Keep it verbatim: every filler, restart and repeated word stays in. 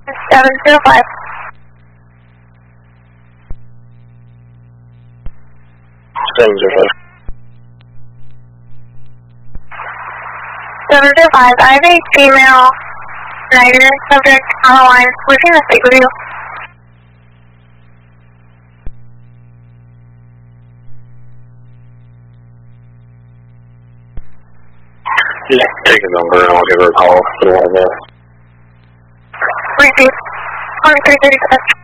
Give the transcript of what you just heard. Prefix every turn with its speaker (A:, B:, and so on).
A: seven zero five.
B: seven zero five.
A: seven zero five, I have a female rider subject on the line. We're going to speak with you.
B: Yeah, take a number and I'll give her a call. Put it on there.
A: Repeat. twenty-three thirty-seven.